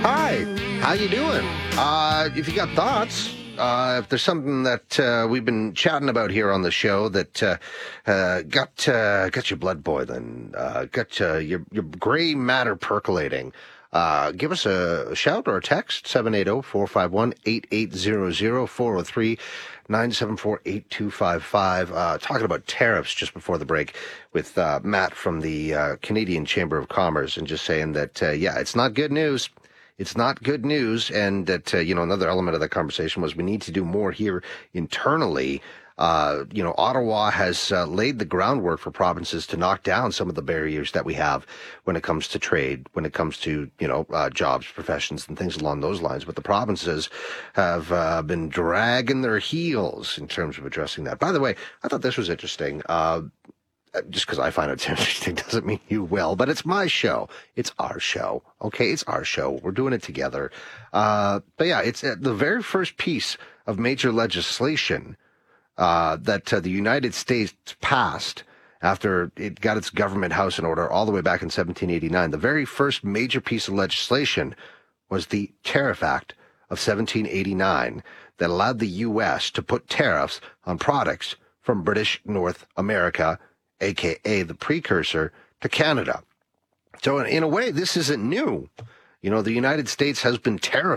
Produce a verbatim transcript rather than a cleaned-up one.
Hi, how you doing? Uh, if you got thoughts, uh, if there's something that uh, we've been chatting about here on the show that uh, uh, got uh, got your blood boiling, uh, got uh, your your gray matter percolating, uh, give us a shout or a text, seven eight zero, four five one, eight eight zero zero, four oh three, nine seven four, eight two five five. Uh, talking about tariffs just before the break with uh, Matt from the uh, Canadian Chamber of Commerce, and just saying that, uh, yeah, it's not good news. It's not good news, and that, uh, you know, another element of the conversation was we need to do more here internally. Uh, you know, Ottawa has uh, laid the groundwork for provinces to knock down some of the barriers that we have when it comes to trade, when it comes to, you know, uh, jobs, professions, and things along those lines. But the provinces have uh, been dragging their heels in terms of addressing that. By the way, I thought this was interesting. Uh, Just because I find it interesting doesn't mean you will, but it's my show. It's our show. Okay, it's our show. We're doing it together. Uh, but yeah, it's uh, the very first piece of major legislation uh, that uh, the United States passed after it got its government house in order all the way back in seventeen eighty-nine. The very first major piece of legislation was the Tariff Act of seventeen eighty-nine that allowed the U S to put tariffs on products from British North America, a k a the precursor to Canada. So in a way, this isn't new. You know, the United States has been tariffed